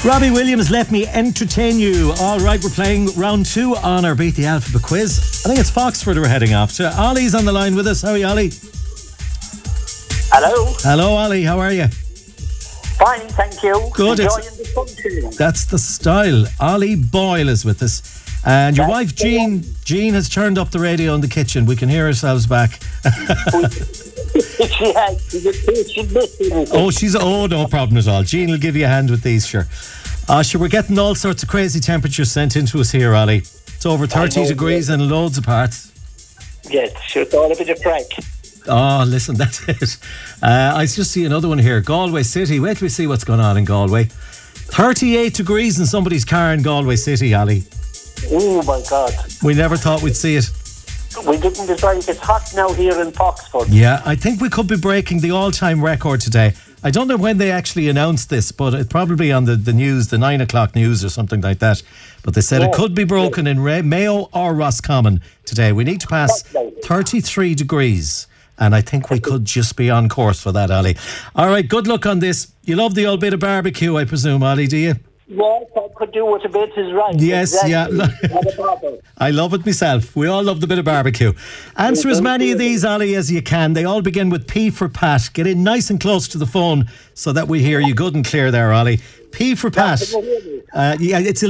Robbie Williams, Let Me Entertain You. All right, we're playing round 2 on our Beat the Alphabet quiz. I think it's Foxford we're heading off to. Ollie's on the line with us. How are you, Ollie? Hello. Hello, Ollie. How are you? Fine, thank you. Good. Enjoying the sunshine. That's the style. Ollie Boyle is with us. And your wife, Jean has turned up the radio in the kitchen. We can hear ourselves back. She's missing. No problem at all. Jean will give you a hand with these, sure. We're getting all sorts of crazy temperatures sent into us here, Ollie. It's over 30 degrees in loads of parts. Yes, sure, it's all a bit of crack. Oh, listen, that's it. I just see another one here. Galway City. Wait till we see what's going on in Galway. 38 degrees in somebody's car in Galway City, Ollie. Oh, my God. We never thought we'd see it. We didn't decide. It's hot now here in Foxford. Yeah, I think we could be breaking the all-time record today. I don't know when they actually announced this, but it's probably on the news, the 9 o'clock news or something like that. But they said it could be broken in Mayo or Roscommon today. We need to pass 33 degrees. And I think we could just be on course for that, Ollie. All right, good luck on this. You love the old bit of barbecue, I presume, Ollie, do you? Yes, I could do with a bit is right. Yes, exactly. yeah. Not a bother. I love it myself. We all love the bit of barbecue. Answer as many of these, Ollie, as you can. They all begin with P for Pat. Get in nice and close to the phone so that we hear you good and clear there, Ollie. P for Pat. Yeah, it's